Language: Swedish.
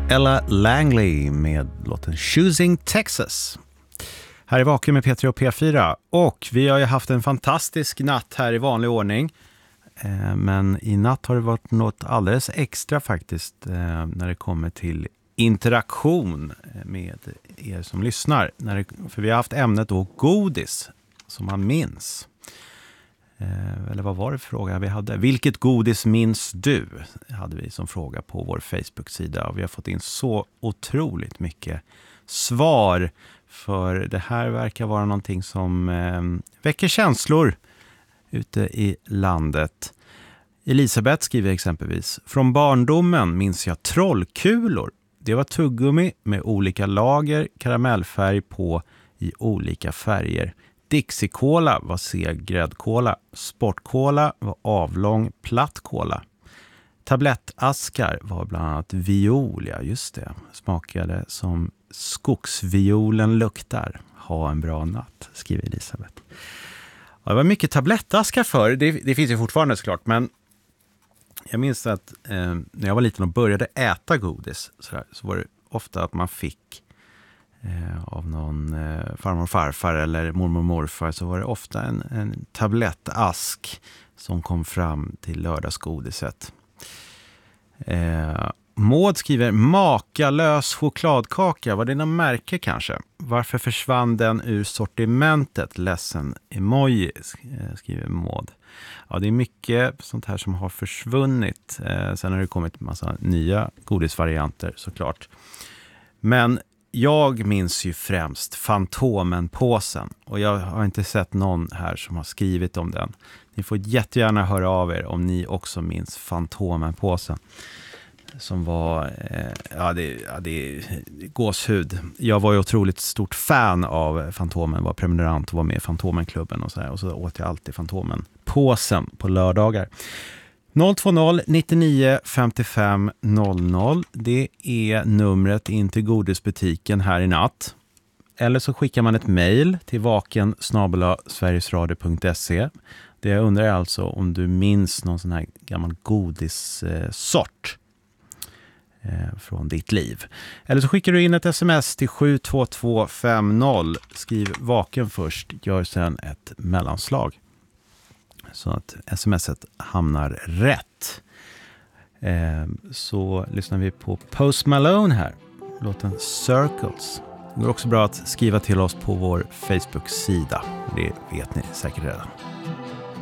Ella Langley med låten Choosing Texas. Här är Vaken med P3 och P4 och vi har ju haft en fantastisk natt här i vanlig ordning. Men i natt har det varit något alldeles extra faktiskt när det kommer till interaktion med er som lyssnar. För vi har haft ämnet då godis som man minns. Eller vad var det för fråga vi hade? Vilket godis minns du? Hade vi som fråga på vår Facebook-sida. Och vi har fått in så otroligt mycket svar. För det här verkar vara någonting som väcker känslor ute i landet. Elisabeth skriver exempelvis: från barndomen minns jag trollkulor. Det var tuggummi med olika lager karamellfärg på i olika färger. Dixie-cola var seg gräddkola. Sportcola var avlång platt cola. Tablettaskar var bland annat viol, ja just det. Smakade som skogsviolen luktar. Ha en bra natt, skriver Elisabeth. Ja, det var mycket tablettaskar för. Det finns ju fortfarande såklart, men jag minns att när jag var liten och började äta godis så var det ofta att man fick av någon farmor och farfar eller mormor och morfar, så var det ofta en tablettask som kom fram till lördagsgodiset. Maud skriver: makalös chokladkaka. Var det någon märke kanske? Varför försvann den ur sortimentet? Ledsen emoji, skriver Maud. Ja, det är mycket sånt här som har försvunnit. Sen har det kommit en massa nya godisvarianter såklart. Men jag minns ju främst Fantomen-påsen. Och jag har inte sett någon här som har skrivit om den. Ni får jättegärna höra av er om ni också minns Fantomen-påsen. Som var, det är gåshud. Jag var ju otroligt stort fan av Fantomen, var prenumerant och var med i Fantomenklubben och så här. Och så åt jag alltid Fantomen-påsen på lördagar. 020 99 55 00. Det är numret in till godisbutiken här i natt. Eller så skickar man ett mejl till vaken@sverigesradio.se. Det jag undrar är alltså om du minns någon sån här gammal godissort från ditt liv. Eller så skickar du in ett sms till 72250. Skriv vaken först, gör sen ett mellanslag. Så att smset hamnar rätt. Så lyssnar vi på Post Malone här. Låten Circles. Det går också bra att skriva till oss på vår Facebook-sida. Det vet ni säkert redan.